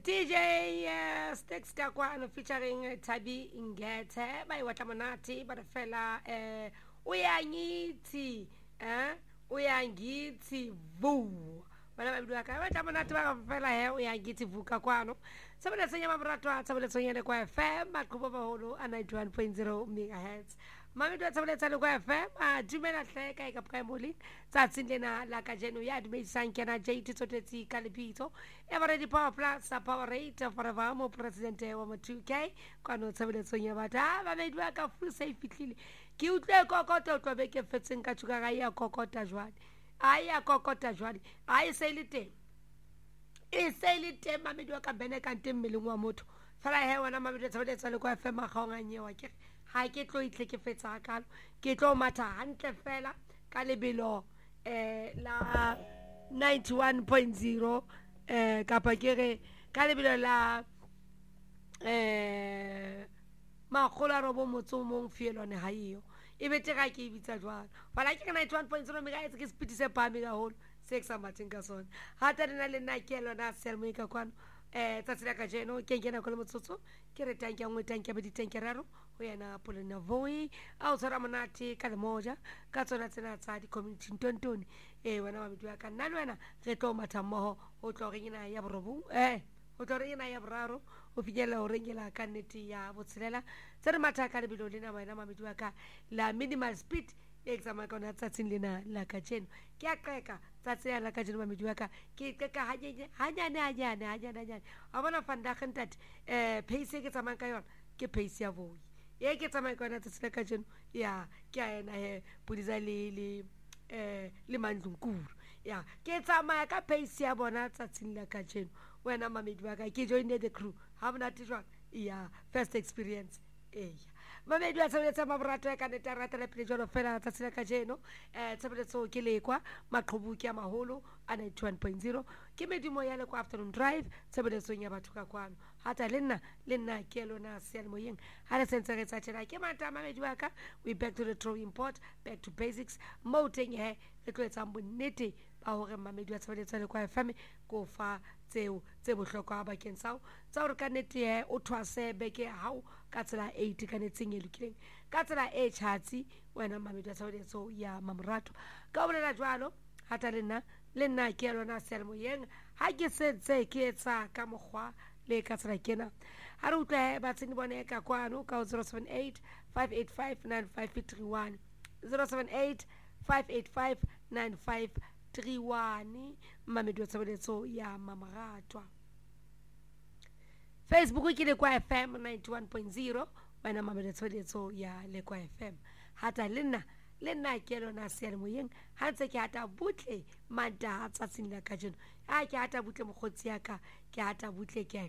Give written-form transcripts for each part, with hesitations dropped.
DJ Sticks Dakwano featuring Tabi Ingete by Watamanati but fella uyangiti uyangiti vu bana mabidwa ka Watamanati ba fella he uyangiti vu ka kwano sabela senya mabratwa sabela senya kwa FM maqhubo baholo a 91.0 MHz Mamidwa sabela tsale kwa FM a dumela hleka e ka primary tsatsing lena la ka jeno ya dumedisang kena JT Tsotetse ka lebitso Everready Power Plus Power Rate forever mo president wa mo 2K kwano sabela tsenya bata ba medwa ka full safe fitlile ke utlwe kokota o tlobe ke fetseng ka tsuka ga ya kokota jwale aya kokota jwale ai se ile teng e se ile teng mamedwa ka bene ka nteng meleng wa motho fela he wena mamedwa sabela tsale kwa FM a gaonga nyewa ke ha ke tlo itlhekefetsa akalo ke tlo matha hantle fela ka lebelo la 91.0 kapa ke re ka lebelo la makgolo a robo motso mong fielone ha iyo e bete ga ke bitsa jwang bala ke 91.0 megahertz ke speed se pa mega holo se ka mateng ka sona ha ta rena le nna ke lona selmo ka kwano tsatsela ka jeno ke ngena ko le motsotso ke re tanki ngwe tanki ba ditenki raro ho yana polena voi a o tsara monate ka le moja ka tsona tsena tsa di community ntontoni wena wa bidwa ka nna le wena re tlo matha mmoho o tlo re ina ya borobu o tlo re ina ya boraro o finyela o rengela ka nnete ya botshelela tsere matha ka le bilo lena wena ma bidwa ka la minimal speed exam ka ona tsatsing lena la ka jeno ke a qeka tsatsi ya la ka jeno mamedi wa ka ke qeka hanyane a bona fanda khantat pace ke tsamang ka yona ke pace ya voi e ke tsamang ka ona tsatsi la ka jeno ya ke a ena he puliza le mandlunkuru ya ke tsamaya ka pace ya bona tsatsing la ka jeno wena mamedi wa ka ke join the crew ha bona tijwa ya first experience mamedi wa tsebetsa mabrato ya ka netarata le pele jolo fela tsatsela ka jeno tsebetso ke lekwa maqhubu ke a maholo a 91.0 ke medimo ya le kwa afternoon drive tsebetso nya batho ka kwano hata le nna ke lona sealmoyeng ha le sentse re tsatela ke mata mamedi wa ka we back to the drawing board back to basics mouteng he re tlo etsa bonnete ba hore mamedi wa tsebetso le kwa FM go fa tseo tse bohlokwa ba kensao tsa hore ka nete he o thwase beke hao ka tsela 8 ka netseng e lokileng ka tsela e chatsi wena mamedi wa tsebetso ya mamrato ka bolela jwalo hata le nna ke lona sealmoyeng ha ke setse ke etsa ka mokgwa le ka tsela kena ha re utlwa ba tsini bone ka kwano ka 078 585 9531 078 585 9531 mamedi wa tsebetso ya mamaratwa Facebook ke le kwa FM 91.0 wena mamedi wa tsebetso ya le kwa FM hata le nna ke lona sealmoyeng ha ntse ke hata butle manda tsatsing la ka jeno a ke hata butle mogotsi ya ka ke hata butle ke a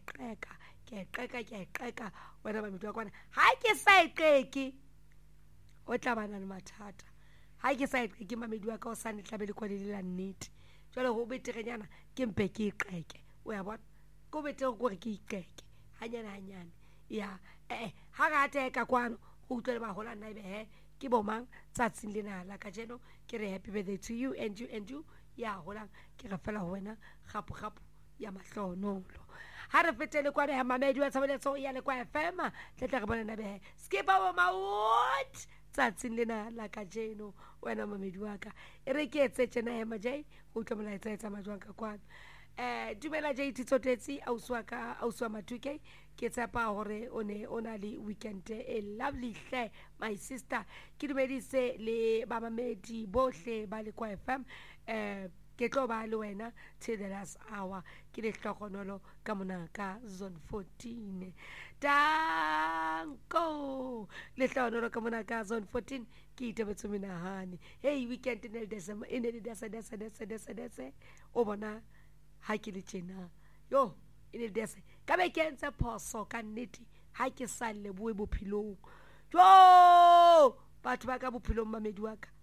qeka wena mamedi wa kwana ha ke sa iqeke o tla bana le mathata ha ke sa iqeke mamedi wa ka o sa netlabele kwa le la nnete jwale ho beterenyana ke mpe ke iqeke o ya bona go betere gore ke iqeke hanyane ya ha ga ta ka kwano go utlwe ba hola nna be he ke bomang tsatsing lena la ka jeno ke re happy birthday to you and you ya holang ke re fela ho wena gapu ya mahlonolo ha re fetele kwa re ha mamedi wa tsabetso ya le kwa FM tletla re bona be skip our mouth tsatsing lena la ka jeno wena mamedi wa ka e re ke etse tsena ya majai ho tlomola etsa majwang ka kwano dumela JT Tsotetse auswa matuke ke tsapa hore ona le weekend e lovely hle my sister ke dumedise le ba mamedi bohle ba le kwa FM ke tlo ba le wena till the last hour ke le hlokonolo ka mona ka zone 14 tanko le hlokonolo ka mona ka zone 14 ke itebetso menahane hey weekend in the desa o bona ha ke le tjena yo ine dese ka be ke ntse phoso ka nnete ha ke sa leboe bophilong jo batho ba ka bophilong mamedi wa ka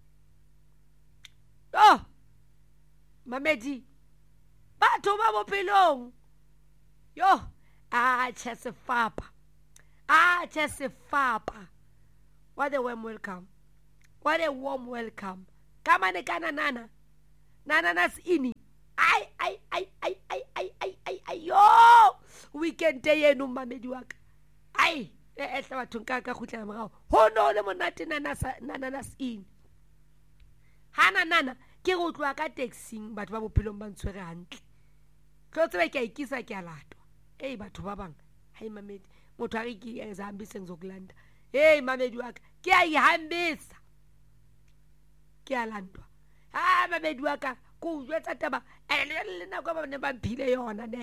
mamedi batho ba bophilong yo a chesefapa what a warm welcome come on kana nana nas ini ai yo weekend eno mmamedi wa ka ai ehle bathong ka khutlela morao ho no le monate nanas in nana ke go tloa ka taxing batho ba bophelong ba ntshwere hantle tlo tsebe ke a ikisa ke a latwa batho ba bang hai mamedi motho a re ke ezahambise ngizokulanda mamedi wa ka ke a ihambisa ke a landwa mamedi wa ka ko jwetsa taba le nako ba ne ba mphile yona ne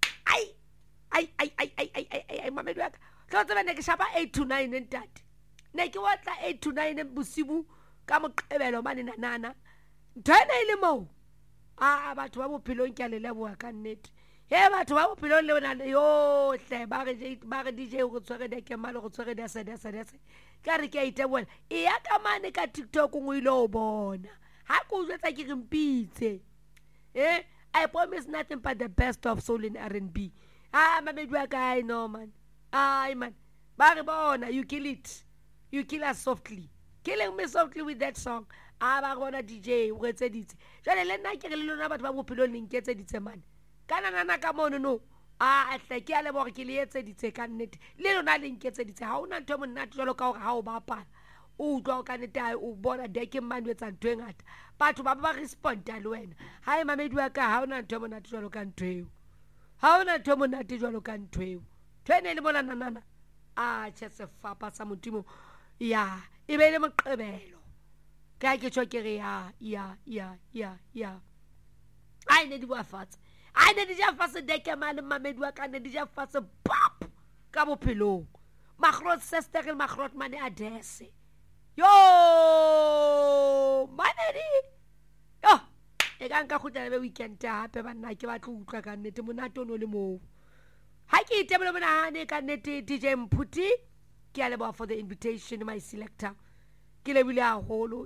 ai mamedi wa ka tlo tsebe ne ke shapa 8 to 9 ntate ne ke watla 8 to 9 bosibu ka moqebelo mane nana ntho ena ile moo batho ba bophelong ke a le leboha ka nnete batho ba bophelong le bona yohle ba re DJ go tshwere de ke male go tshwere de sa ka re ke a itebola ya ka mane ka TikTok ngo ile o bona ha go jwetsa ke re mpitse I promise nothing but the best of soul in R&B mamedi wa ka no man man ba re bona you kill us softly killing me softly with that song ba bona DJ o etseditse jale le nna ke re le lona batho ba bophelo le nketseditse man kana nana ka mono no hle ke a le bo ke le etseditse ka nnete le lona le nketseditse ha ona ntho monate jalo ka hore ha o ba pala o utlwa ka nnete o bona deke mane wetsa ntho e ngata batho ba responda le wena hae mamedi wa ka ha ona ntho monate jalo ka ntho eo ha ona ntho monate jalo ka ntho eo thwene le bona nana tshetse fapa sa modimo ya e be le moqebelo ka ke tsho ke re ya ai ne di bua fatshe ai ne di ja fatshe deke mane mamedi wa ka ne di ja fatshe pop ka bophelong magrot sister le magrot mane a dese yo mamedi yo e ka nka khutla be weekend hape banna ke ba tlo utlwa ka nnete monate o no le moo ha ke itebele monahane ka nnete DJ Mphuthi ke a leboha for the invitation my selector ke lebile haholo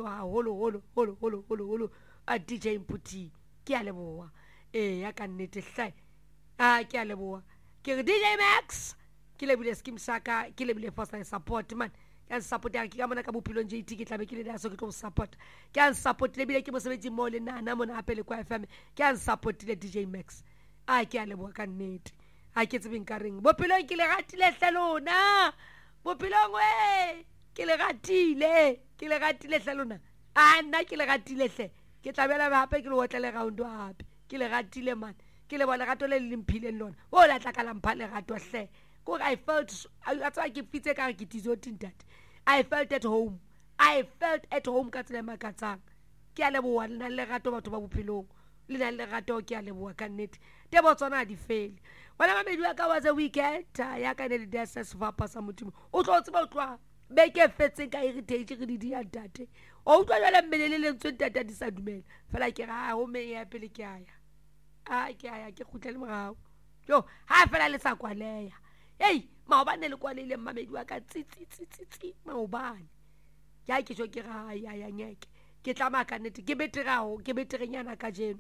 a DJ Mphuthi ke a leboha ya ka nnete hle ke a leboha ke re DJ Max ke lebile skim saka ke lebile for support man ke support ya ke ka mona ka bophelo JT ke tlabe ke le so ke tlo support ke support lebile ke mosebetsi mo le nana mona apele kwa FM ke support le DJ Max ke a leboha ka nnete ke tsebeng ka reng bophelong ke le ratile hlalona bophelong ke le ratile hlalona nna ke le ratile hle ke tlabela hape ke le otla le round hape ke le ratile man ke le bona gato le limphileng lona o la tla ka lampha le gato hle go I felt ke fitse ka ke tizo tintate I felt at home ka tsela makatsang ke a leboha le nna le gato batho ba bophelong le nna le gato ke a leboha ka nnete te botsona di fele wala mamedi wa ka wa the weekend ya ka ne le dss vapa sa modimo o tlo tseba o tloa beke fetseng ka heritage re di ya ntate o utlwa jwale mmelele le ntswe ntate di sa dumela fela ke ra ho me ya pele ke aya ke khutlele morao yo ha fela le sa kwaleya maobane le kwalele mamedi wa ka tsi maobane ya ke jo ke ra ya nyeke ke tlama ka nnete ke betere nyana ka jeno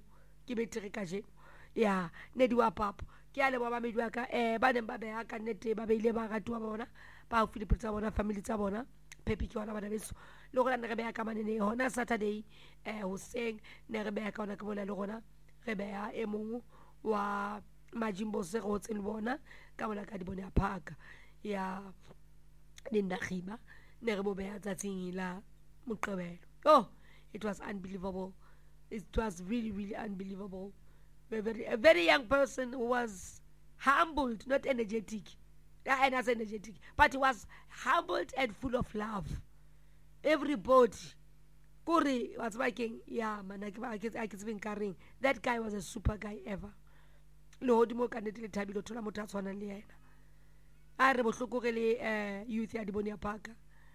ya ne di wa papa ke a le ba mamedi wa ka ba neng ba beha ka nnete ba beile ba ratuwa bona ba Philip tsa bona family tsa bona pepi ke ona bana beso le gona ne re beha ka manene hona Saturday hoseng ne re beha ka ona ke bola le gona re beha e mong wa majimbo se go tse le bona ka bona ka di bona phaka ya dindagiba ne re bo beha tsatsing la moqebelo it was unbelievable. It was really unbelievable. A very young person who was humbled, not energetic. And as energetic, but he was humbled and full of love. Everybody. Kuri was making, man, I keep carrying. That guy was a super guy ever. Lohodimo kanetile tabilo tola motatswana le yena. A re bohloko le youth ya Dibonia Park.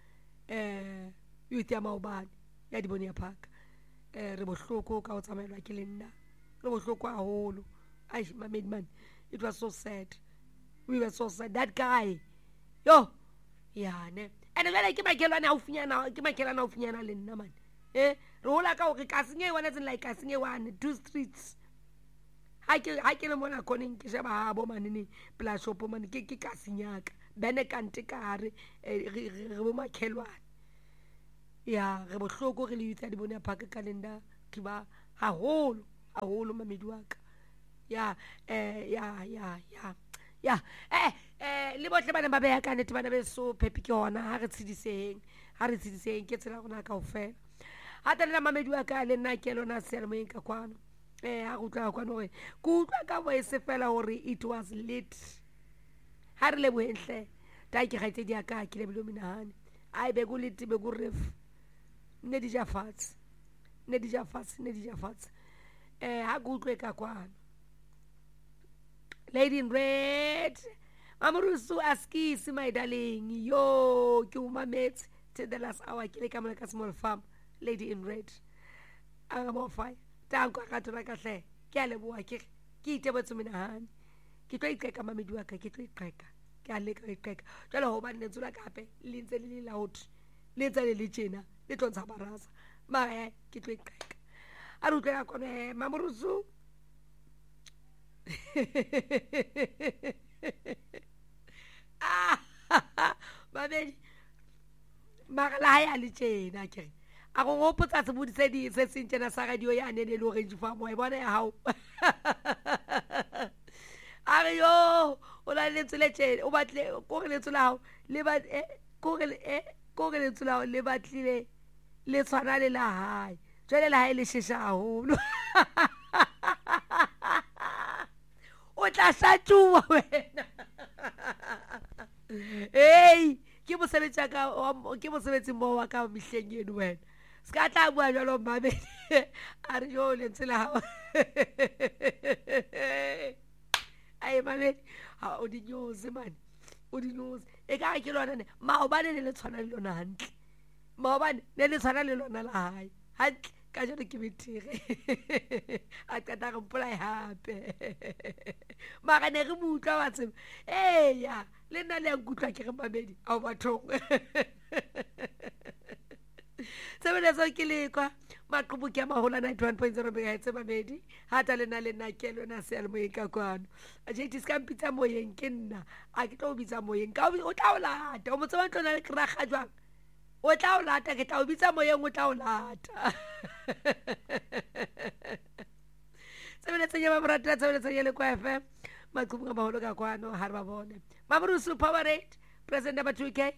Youth ya Maobane ya Dibonia Park. Re bohloko ka o tsamaelwa ke lenna. Re bohloko haholo. Man, it was so sad. We were so sad. That guy. Yo. Yeah, ne. And then ke makelwana ufinyana le nna man. Re hola ka hore kasinge one tse like kasinge one two streets. Ha ke le mona koning ke sheba ha bo manene plus shop man ke kasinyaka. Bene kante ka hare re bo makelwana. Ya re bohloko re le yutsa Dibonia Park calendar ke ba haholo mamedi wa ka. Ya ya le botle bana ba beya ka nnete bana beso phepi ke ona ha re tshediseng ke tsela rona kaofela hata le mamedi wa ka le nna ke lona sealemoyeng ka kwano ha go utlwa kwano gore ke utlwa ka voice fela gore it was lit ha re lebohentle ta ke gaitse di aka ke lebelo menahane ai be go lit be go ref ne di ja fatshe ha go utlwe ka kwano Lady in Red Mamurusu askisi my darling yo ke umametse to the last hour ke le ka mona ka small farm Lady in Red mo fire tanko ka tsona ka hle ke a leboa ke itebetse menahane ke tlo iqeka mamedi wa ka ke tlo iqeka ke a leka iqeka jalo ho ba nne tsula kape le ntse le loud le ntse le tjena le tlo ntsha barasa ma ke tlo iqeka a re utlwa kone Mamurusu babedi magala ha ya le tjena ke a go gopotsa se bodise di se sentjena sa radio ya nene le orange farm wa bona ya hao a re yo o la le tsele tjena o batle ko re le tsela hao le ba ko re le tsela le batlile le tshwana le la hae jwale la hae le shisha haholo o tla satsuwa wena ke mosebetsi mo wa ka mehleng eno wena ska tla bua jalo mmamedi a re yo le tsela hao ai mamedi ha o di nyoze man o di nyoze e ka ke lona ne maobane le tshwana le lona hantle maobane le tshwana le lona la hae hantle ka jalo ke betire a qeta go mpolai hape mara ne re mutla wa tsebe ya le nna le nkutlwa ke re mamedi a bathong sebeletso ke lekwa maqhubu ke a mahola 91.0 megahertz mamedi hata le nna ke lona sealemoyeng ka kwano a jeti ska mpitsa moyeng ke nna a ke tlo bitsa moyeng ka o tla o lata o motse wa ntlo na le kra jwang o tla o lata ke tla o bitsa moyeng o tla o lata sebeletso ya mabrata sebeletso ya le kwa FM maqhubu ka maholo ka kwano ha re ba bone Mamurusu Power Rate President number 2K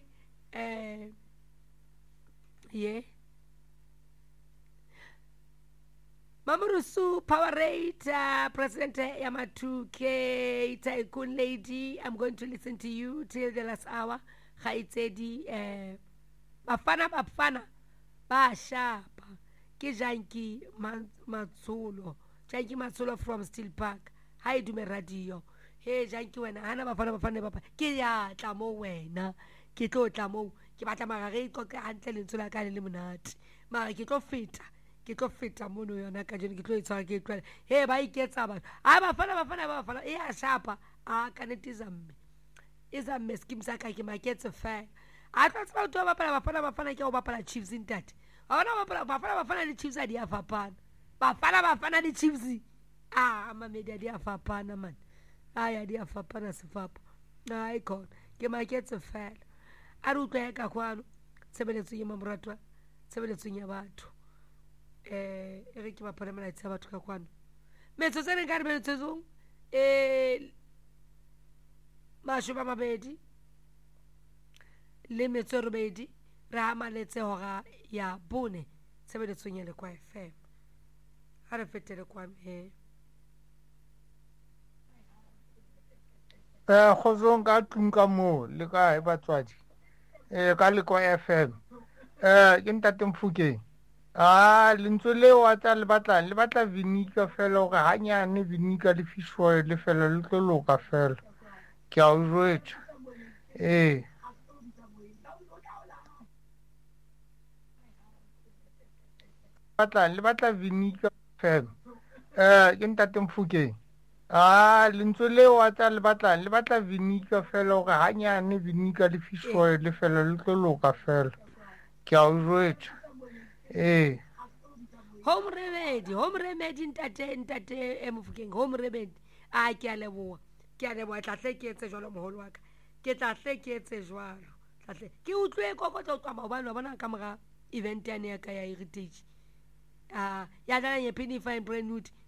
Mamurusu Power Rate President Yama 2K Tycoon Lady, I'm going to listen to you till the last hour. Khaitsedi bafana ba shapa ke Janki Matsulo from Steel Park. Hi dume radio. Hey Janki wena hana bafana bapa ke ya tla mo wena ke tlo tla mo ke batla magare go ka hantle le ntsula ka le monate mara ke tlo feta mono yona ka jeno ke tlo itshwara ke tloela he ba iketsa ba a bafana e a shapa a kanetiza mme iza mme skim sa ka ke maketse fa a tla tsaba to bafana ke go bapala Chiefs intate ona bafana le Chiefs a di afapana bafana le Chiefs mamedi a di afapana man a di afapana sefapa ai kon ke maketse fa a re utlwa ka kwano sebeletso ya mamoratwa sebeletso ya batho e re ke ba phana mala tsa batho ka kwano metso tsene ka re metso mashuba mabedi le metso robedi re amaletse hora ya bone sebeletso ya le kwa FM ha re fetele kwa khozong ka tlunka mo le ka batswadi ka le kwa FM ke ntate Mfukeng lentswe leo a tla le batla vinika fela gore hanyane vinika le fish oil le fela le tlo loka fela ke a o jwetsa le batla vinika fela ke ntate Mfukeng lentswe leo a tla le batla vinika fela gore hanyane vinika le fish oil le fela le tlo loka fela ke a o jwetsa home remedy ntate Mofokeng home remedy ke a leboa tla tle ke etse jwalo moholo wa ka ke tla tle ke etse jwalo tla tle ke utlwe kokotlo tswa maobane wa bona ka mora event ya ne ka ya heritage ya dala ye penny fine brand new